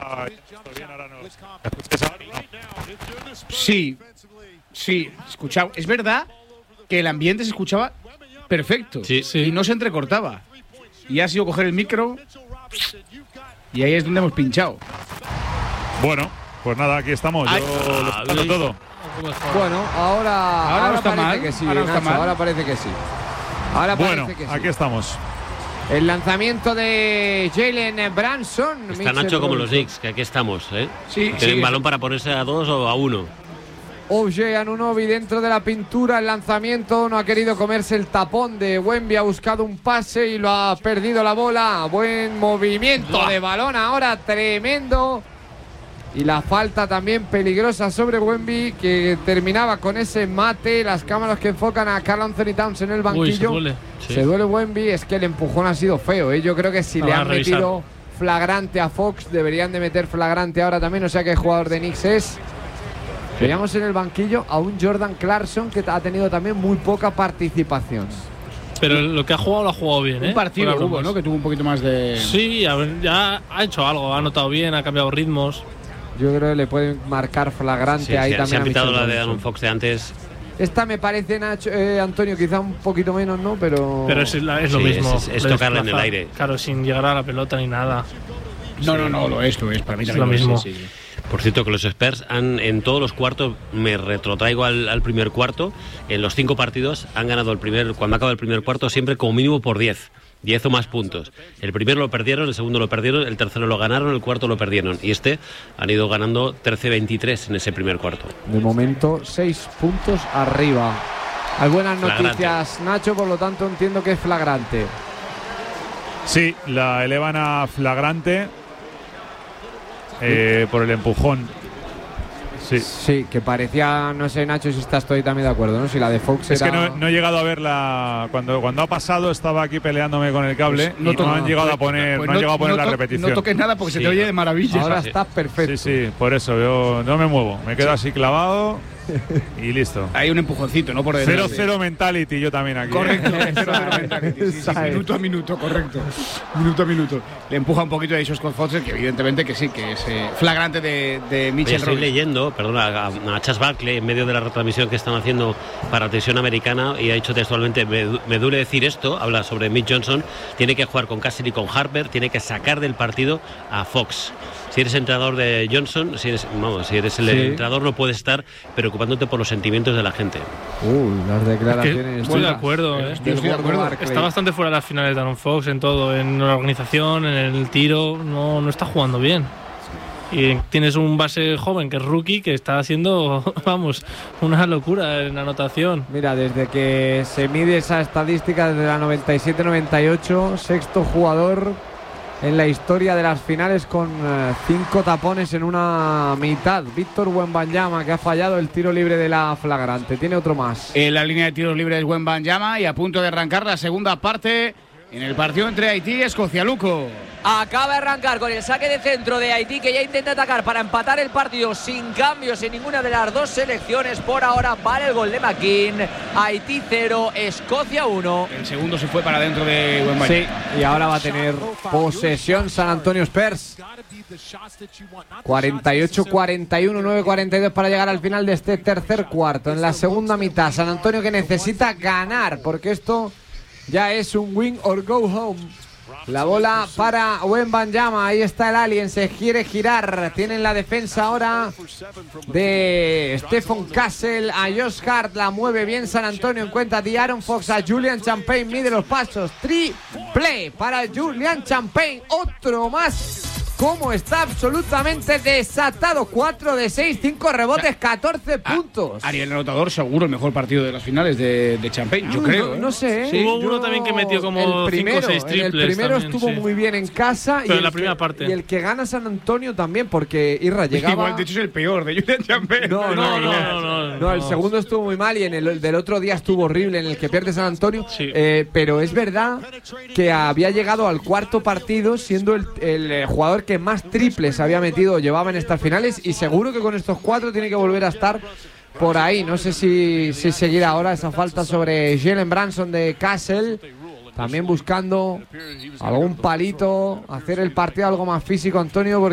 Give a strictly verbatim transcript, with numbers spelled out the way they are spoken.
bien, ahora no. ¿Escucháis ahora? No. Sí, sí, escuchaba. Es verdad que el ambiente se escuchaba perfecto. Sí, sí. Y no se entrecortaba. Y ha sido coger el micro y ahí es donde hemos pinchado. Bueno, pues nada, aquí estamos. Yo lo escucho todo. Bueno, ahora, Ahora ahora no está parece mal, que sí, ahora no está Nacho, mal. ahora parece que sí. Ahora Bueno, parece que sí. aquí estamos. El lanzamiento de Jalen Branson. Está Mitchell Nacho como los Robinson. Knicks, que aquí estamos, ¿eh? Sí, Tienen sí, balón para ponerse a dos o a uno. O J Anunoby dentro de la pintura, el lanzamiento no ha querido comerse el tapón de Wemby, ha buscado un pase y lo ha perdido la bola. Buen movimiento de balón ahora, tremendo. Y la falta también peligrosa sobre Wemby, que terminaba con ese mate. Las cámaras que enfocan a Karl Anthony Towns en el banquillo. Uy, se duele. Sí. Se duele Wemby, es que el empujón ha sido feo, ¿eh? Yo creo que si Lo le van a han revisar. metido flagrante a Fox, deberían de meter flagrante ahora también, o sea qué jugador de Knicks es. Veíamos en el banquillo a un Jordan Clarkson que ha tenido también muy poca participación. Pero lo que ha jugado lo ha jugado bien, ¿eh? Un partido Fuera hubo, bromas. ¿no? Que tuvo un poquito más de. Sí, a ver, ya ha hecho algo, ha anotado bien, ha cambiado ritmos. Yo creo que le pueden marcar flagrante Sí, ahí se, se también ha a pitado Mitchell la de Robinson. Aaron Fox de antes. Esta me parece, Nacho, eh, Antonio, quizá un poquito menos, ¿no? Pero, Pero es, la- es lo Sí, mismo. es- es de tocarla en el desplazar. aire. Claro, sin llegar a la pelota ni nada. No, no, no, lo es, lo es. Para mí Es también lo mismo. es, sí, sí. Por cierto, que los Spurs han, en todos los cuartos, me retrotraigo al, al primer cuarto, en los cinco partidos han ganado el primer, cuando acaba el primer cuarto, siempre como mínimo por diez. diez o más puntos. El primero lo perdieron, el segundo lo perdieron, el tercero lo ganaron, el cuarto lo perdieron. Y este han ido ganando trece veintitrés en ese primer cuarto. de momento, seis puntos arriba. Hay buenas Flagrante. noticias, Nacho, por lo tanto entiendo que es flagrante. Sí, la elevan a flagrante eh, por el empujón. Sí. Sí, que parecía, no sé, Nacho, si estás tú ahí también de acuerdo, ¿no? Si la de Fox Es era… que no, no he llegado a verla. Cuando, cuando ha pasado, estaba aquí peleándome con el cable Pues no y to- no han llegado a poner, Pues no han llegado a poner no la to- repetición. No toques nada porque se Sí. te oye de maravilla. Ahora sí. está perfecto. Sí, sí, por eso yo no me muevo. Me quedo así clavado y listo. Hay un empujoncito, ¿no? Por detrás. Cero cero mentality yo también aquí. ¿eh? Correcto, cero cero mentality, sí, sí, Esa es. minuto a minuto, correcto. Minuto a minuto. Le empuja un poquito a esos Scott Foster, que evidentemente que sí, que es eh, flagrante de, de Oye, Mitchell estoy Robinson. leyendo, perdona, a, a Chas Barkley en medio de la retransmisión que están haciendo para Televisión Americana y ha dicho textualmente, me, du- me duele decir esto, habla sobre Mitch Johnson, tiene que jugar con Cassidy y con Harper, tiene que sacar del partido a Fox. Si eres entrenador de Johnson, si eres, vamos, si eres el Sí. entrenador no puedes estar preocupándote por los sentimientos de la gente. Uy, las declaraciones. Estoy de duras acuerdo, ¿eh? del estoy de gordo acuerdo. Barkley. Está bastante fuera de las finales de Aaron Fox en todo, en la organización, en el tiro, no, no está jugando bien. Y tienes un base joven que es rookie que está haciendo, vamos, una locura en anotación. Mira, desde que se mide esa estadística, desde la noventa y siete noventa y ocho, sexto jugador en la historia de las finales con eh, cinco tapones en una mitad. Víctor Wembanyama, que ha fallado el tiro libre de la flagrante. Tiene otro más. En la línea de tiros libres Wembanyama y a punto de arrancar la segunda parte en el partido entre Haití y Escocia. Luco. Acaba de arrancar con el saque de centro de Haití, que ya intenta atacar para empatar el partido sin cambios en ninguna de las dos selecciones. Por ahora vale el gol de McKean. Haití cero, Escocia uno. El segundo se fue para dentro de Wembanyama. Sí, y ahora va a tener posesión San Antonio Spurs. cuarenta y ocho cuarenta y uno, nueve cuarenta y dos para llegar al final de este tercer cuarto. En la segunda mitad, San Antonio que necesita ganar, porque esto ya es un win or go home. La bola para Wembanyama, ahí está el alien, se quiere girar. Tienen la defensa ahora de Stephen Castle, a Josh Hart, la mueve bien San Antonio en cuenta de Aaron Fox, a Julian Champagne, mide los pasos, triple para Julian Champagne, otro más. Como está absolutamente desatado, cuatro de seis, cinco rebotes, catorce puntos. Ariel anotador, seguro el mejor partido de las finales de, de Champagne, yo Ah, creo. No, ¿eh? no sé. Sí. Hubo yo- uno también que metió como el cinco o primero, seis en triples El primero también, estuvo sí. muy bien en casa. Pero y en la el primera que- parte. Y el que gana San Antonio también, porque Irra llegaba… Igual, de hecho, es el peor de Julian Champagne. No, no, no, no, no, No, el no. segundo estuvo muy mal y en el del otro día estuvo horrible, en el que pierde San Antonio. Sí. Eh, pero es verdad que había llegado al cuarto partido siendo el, el, eh, jugador que más triples había metido, llevaba en estas finales, y seguro que con estos cuatro tiene que volver a estar por ahí. No sé si, si seguir ahora esa falta sobre Jalen Branson de Castle. También buscando algún palito, hacer el partido algo más físico, Antonio, porque